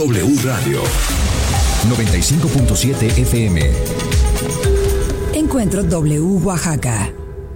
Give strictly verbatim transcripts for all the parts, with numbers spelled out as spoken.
W Radio noventa y cinco punto siete F M. Encuentro W Oaxaca.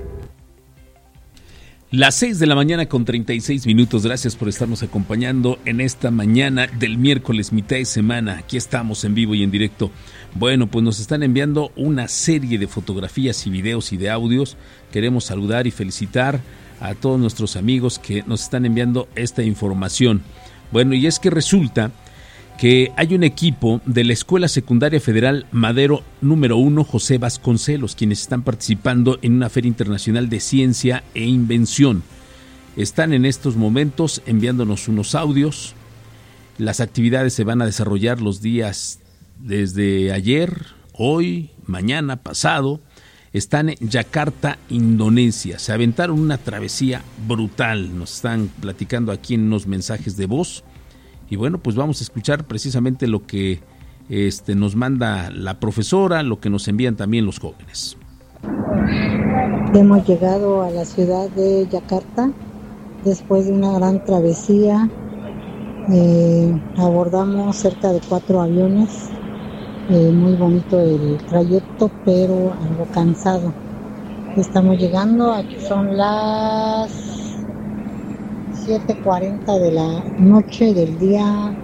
Las seis de la mañana con treinta y seis minutos. Gracias por estarnos acompañando en esta mañana del miércoles, mitad de semana. Aquí estamos en vivo y en directo. Bueno, pues nos están enviando una serie de fotografías y videos y de audios. Queremos saludar y felicitar a todos nuestros amigos que nos están enviando esta información. Bueno, y es que resulta que hay un equipo de la Escuela Secundaria Federal Madero número uno, José Vasconcelos, quienes están participando en una feria internacional de ciencia e invención. Están en estos momentos enviándonos unos audios. Las actividades se van a desarrollar los días desde ayer, hoy, mañana, pasado. Están en Yakarta, Indonesia. Se aventaron una travesía brutal. Nos están platicando aquí en unos mensajes de voz. Y bueno, pues vamos a escuchar precisamente lo que este, nos manda la profesora, lo que nos envían también los jóvenes. Hemos llegado a la ciudad de Yakarta después de una gran travesía. Eh, abordamos cerca de cuatro aviones. Eh, muy bonito el trayecto, pero algo cansado. Estamos llegando, aquí son las siete cuarenta de la noche del día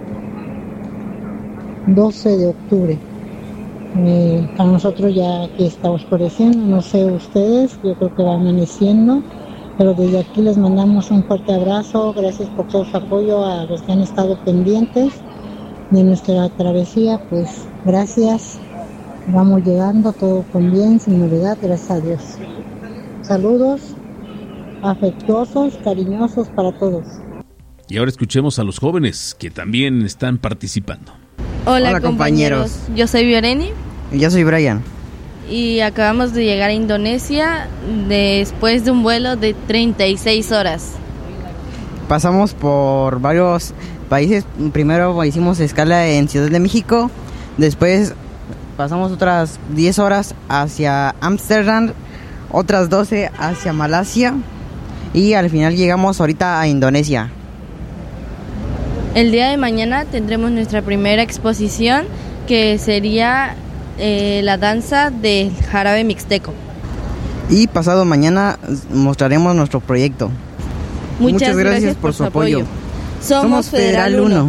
doce de octubre. Eh, para nosotros ya aquí está oscureciendo, no sé ustedes, yo creo que va amaneciendo, pero desde aquí les mandamos un fuerte abrazo. Gracias por todo su apoyo a los que han estado pendientes de nuestra travesía. Pues gracias, vamos llegando, todo con bien, sin novedad, gracias a Dios. Saludos afectuosos, cariñosos para todos. Y ahora escuchemos a los jóvenes que también están participando. Hola, Hola compañeros. compañeros, yo soy Vioreni. Y yo soy Brian. Y acabamos de llegar a Indonesia después de un vuelo de treinta y seis horas. Pasamos por varios países. Primero hicimos escala en Ciudad de México. Después pasamos otras diez horas hacia Ámsterdam, otras doce hacia Malasia. Y al final llegamos ahorita a Indonesia. El día de mañana tendremos nuestra primera exposición, que sería eh, la danza del jarabe mixteco. Y pasado mañana mostraremos nuestro proyecto. Muchas, Muchas gracias, gracias por, por su apoyo. apoyo. Somos, Somos Federal uno.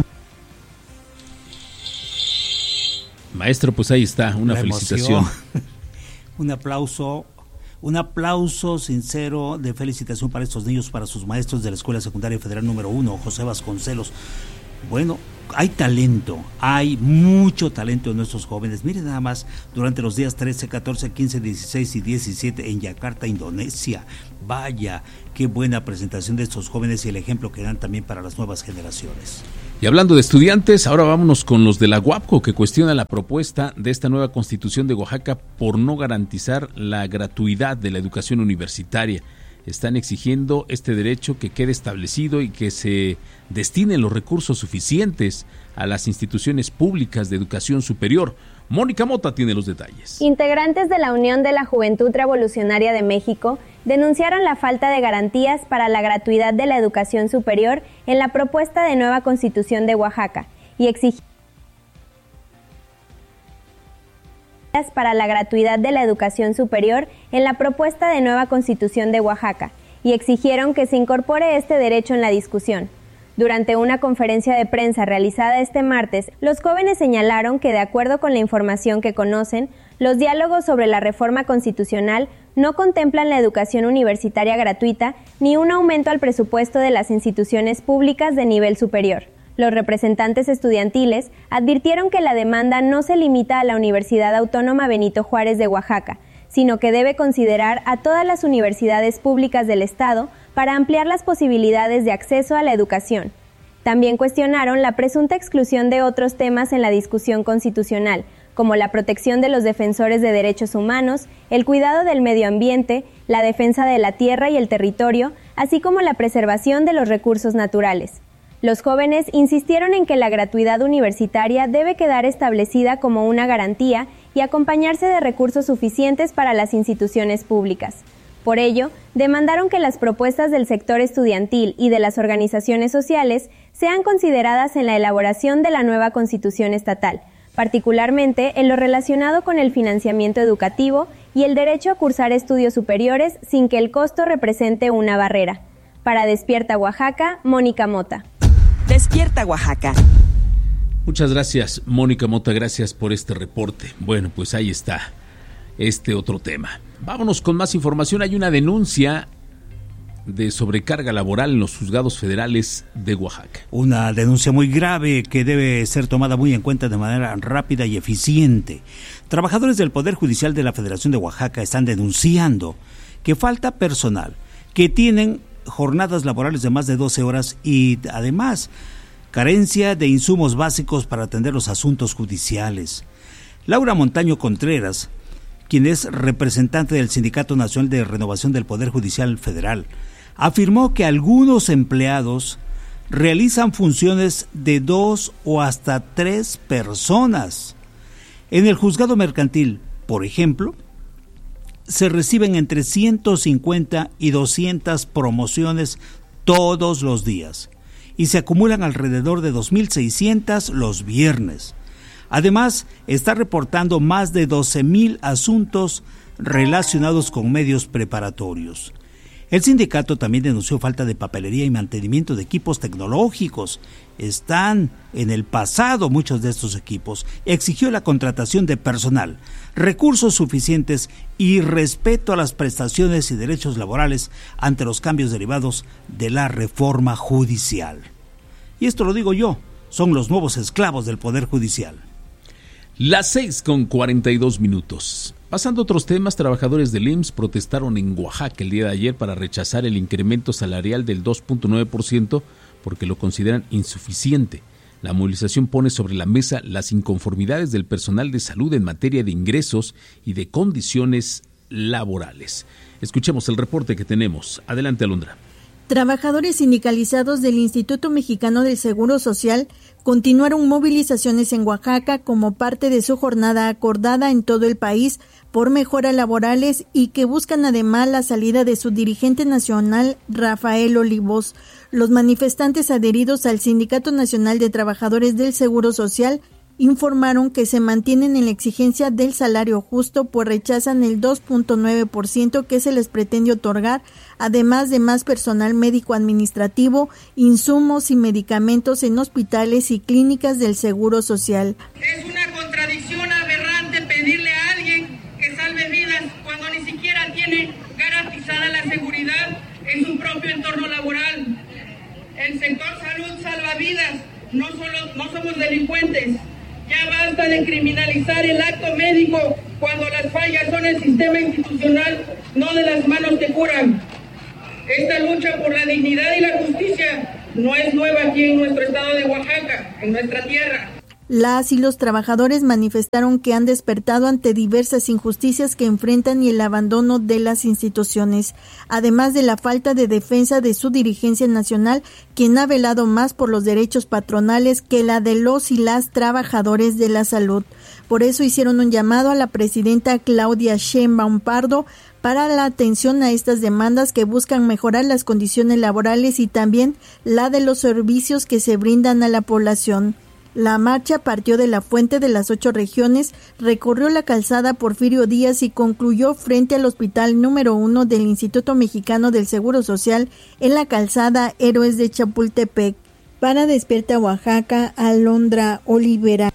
Maestro, pues ahí está, una La felicitación. Un aplauso. Un aplauso sincero de felicitación para estos niños, para sus maestros de la Escuela Secundaria Federal número uno, José Vasconcelos. Bueno, hay talento, hay mucho talento en nuestros jóvenes. Miren nada más, durante los días trece, catorce, quince, dieciséis y diecisiete en Yakarta, Indonesia. Vaya, qué buena presentación de estos jóvenes y el ejemplo que dan también para las nuevas generaciones. Y hablando de estudiantes, ahora vámonos con los de la UAPCO, que cuestionan la propuesta de esta nueva Constitución de Oaxaca por no garantizar la gratuidad de la educación universitaria. Están exigiendo este derecho que quede establecido y que se destinen los recursos suficientes a las instituciones públicas de educación superior. Mónica Mota tiene los detalles. Integrantes de la Unión de la Juventud Revolucionaria de México denunciaron la falta de garantías para la gratuidad de la educación superior en la propuesta de nueva Constitución de Oaxaca y exigieron para la gratuidad de la educación superior en la propuesta de nueva Constitución de Oaxaca y exigieron que se incorpore este derecho en la discusión. Durante una conferencia de prensa realizada este martes, los jóvenes señalaron que, de acuerdo con la información que conocen, los diálogos sobre la reforma constitucional no contemplan la educación universitaria gratuita ni un aumento al presupuesto de las instituciones públicas de nivel superior. Los representantes estudiantiles advirtieron que la demanda no se limita a la Universidad Autónoma Benito Juárez de Oaxaca, sino que debe considerar a todas las universidades públicas del Estado para ampliar las posibilidades de acceso a la educación. También cuestionaron la presunta exclusión de otros temas en la discusión constitucional, como la protección de los defensores de derechos humanos, el cuidado del medio ambiente, la defensa de la tierra y el territorio, así como la preservación de los recursos naturales. Los jóvenes insistieron en que la gratuidad universitaria debe quedar establecida como una garantía y acompañarse de recursos suficientes para las instituciones públicas. Por ello, demandaron que las propuestas del sector estudiantil y de las organizaciones sociales sean consideradas en la elaboración de la nueva Constitución estatal, particularmente en lo relacionado con el financiamiento educativo y el derecho a cursar estudios superiores sin que el costo represente una barrera. Para Despierta Oaxaca, Mónica Mota. Despierta Oaxaca. Muchas gracias, Mónica Mota, gracias por este reporte. Bueno, pues ahí está este otro tema. Vámonos con más información. Hay una denuncia de sobrecarga laboral en los juzgados federales de Oaxaca. Una denuncia muy grave que debe ser tomada muy en cuenta de manera rápida y eficiente. Trabajadores del Poder Judicial de la Federación de Oaxaca están denunciando que falta personal, que tienen jornadas laborales de más de doce horas y además carencia de insumos básicos para atender los asuntos judiciales. Laura Montaño Contreras, quien es representante del Sindicato Nacional de Renovación del Poder Judicial Federal, afirmó que algunos empleados realizan funciones de dos o hasta tres personas. En el juzgado mercantil, por ejemplo, se reciben entre ciento cincuenta y doscientas promociones todos los días y se acumulan alrededor de dos mil seiscientas los viernes. Además, está reportando más de doce mil asuntos relacionados con medios preparatorios. El sindicato también denunció falta de papelería y mantenimiento de equipos tecnológicos. Están en el pasado muchos de estos equipos. Exigió la contratación de personal, recursos suficientes y respeto a las prestaciones y derechos laborales ante los cambios derivados de la reforma judicial. Y esto lo digo yo, son los nuevos esclavos del Poder Judicial. Las seis con cuarenta y dos minutos. Pasando a otros temas, trabajadores del I M S S protestaron en Oaxaca el día de ayer para rechazar el incremento salarial del dos punto nueve por ciento porque lo consideran insuficiente. La movilización pone sobre la mesa las inconformidades del personal de salud en materia de ingresos y de condiciones laborales. Escuchemos el reporte que tenemos. Adelante, Alondra. Trabajadores sindicalizados del Instituto Mexicano del Seguro Social continuaron movilizaciones en Oaxaca como parte de su jornada acordada en todo el país por mejoras laborales y que buscan además la salida de su dirigente nacional, Rafael Olivos. Los manifestantes adheridos al Sindicato Nacional de Trabajadores del Seguro Social informaron que se mantienen en la exigencia del salario justo, pues rechazan el dos punto nueve por ciento que se les pretende otorgar, además de más personal médico administrativo, insumos y medicamentos en hospitales y clínicas del Seguro Social. Es una contradicción aberrante pedirle a alguien que salve vidas cuando ni siquiera tiene garantizada la seguridad en su propio entorno laboral. El sector salud salva vidas, no, solo, no somos delincuentes. Ya basta de criminalizar el acto médico cuando las fallas son el sistema institucional, no de las manos que curan. Esta lucha por la dignidad y la justicia no es nueva aquí en nuestro estado de Oaxaca, en nuestra tierra. Las y los trabajadores manifestaron que han despertado ante diversas injusticias que enfrentan y el abandono de las instituciones, además de la falta de defensa de su dirigencia nacional, quien ha velado más por los derechos patronales que la de los y las trabajadores de la salud. Por eso hicieron un llamado a la presidenta Claudia Sheinbaum Pardo para la atención a estas demandas que buscan mejorar las condiciones laborales y también la de los servicios que se brindan a la población. La marcha partió de la Fuente de las Ocho Regiones, recorrió la calzada Porfirio Díaz y concluyó frente al hospital número uno del Instituto Mexicano del Seguro Social en la calzada Héroes de Chapultepec. Para Despierta Oaxaca, Alondra Olivera.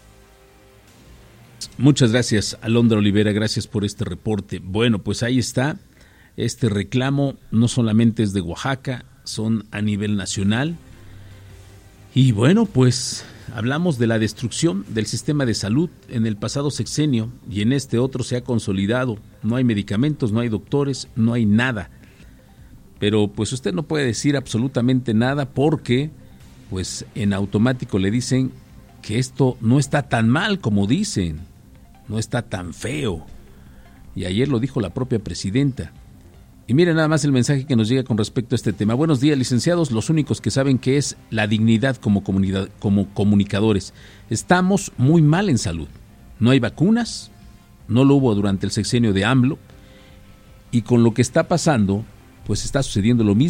Muchas gracias, Alondra Olivera, gracias por este reporte. Bueno, pues ahí está, este reclamo no solamente es de Oaxaca, son a nivel nacional. Y bueno, pues hablamos de la destrucción del sistema de salud en el pasado sexenio y en este otro se ha consolidado. No hay medicamentos, no hay doctores, no hay nada. Pero pues usted no puede decir absolutamente nada porque pues en automático le dicen que esto no está tan mal como dicen, no está tan feo. Y ayer lo dijo la propia presidenta. Y miren nada más el mensaje que nos llega con respecto a este tema. Buenos días, licenciados, los únicos que saben qué es la dignidad como comunidad, como comunicadores. Estamos muy mal en salud. No hay vacunas, no lo hubo durante el sexenio de AMLO, y con lo que está pasando, pues está sucediendo lo mismo.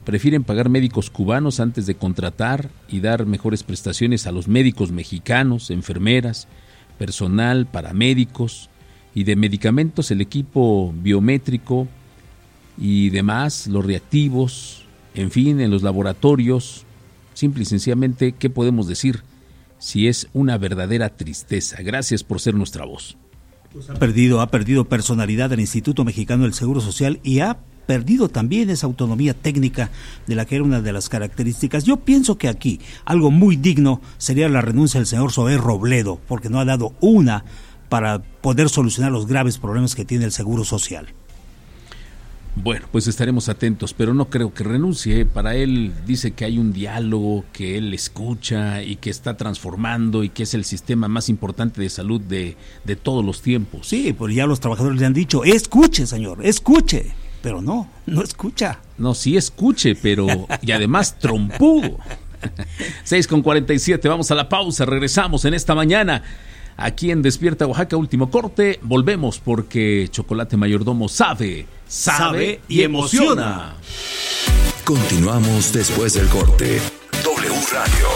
prefieren pagar médicos cubanos antes de contratar y dar mejores prestaciones a los médicos mexicanos, enfermeras, personal, paramédicos y de medicamentos, el equipo biométrico y demás, los reactivos, en fin, en los laboratorios. Simple y sencillamente, ¿qué podemos decir? Si es una verdadera tristeza. Gracias por ser nuestra voz. Pues ha perdido, ha perdido personalidad el Instituto Mexicano del Seguro Social y ha perdido también esa autonomía técnica de la que era una de las características. Yo pienso que aquí algo muy digno sería la renuncia del señor Zoé Robledo, porque no ha dado una para poder solucionar los graves problemas que tiene el Seguro Social. Bueno, pues estaremos atentos, pero no creo que renuncie. Para él dice que hay un diálogo, que él escucha y que está transformando y que es el sistema más importante de salud de, de todos los tiempos. Sí, pues ya los trabajadores le han dicho, escuche señor, escuche. Pero no, no escucha. No, sí escuche, pero y además trompudo. seis con cuarenta y siete, vamos a la pausa, regresamos en esta mañana. Aquí en Despierta Oaxaca, último corte, volvemos porque Chocolate Mayordomo sabe, sabe, sabe y emociona. Continuamos después del corte. W Radio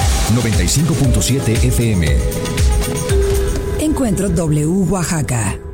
noventa y cinco punto siete F M. Encuentro W Oaxaca.